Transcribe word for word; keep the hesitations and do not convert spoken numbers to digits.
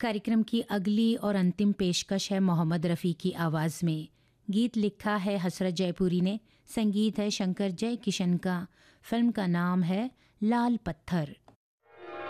कार्यक्रम की अगली और अंतिम पेशकश है मोहम्मद रफ़ी की आवाज़ में। गीत लिखा है हसरत जयपुरी ने, संगीत है शंकर जय किशन का। फिल्म का नाम है लाल पत्थर।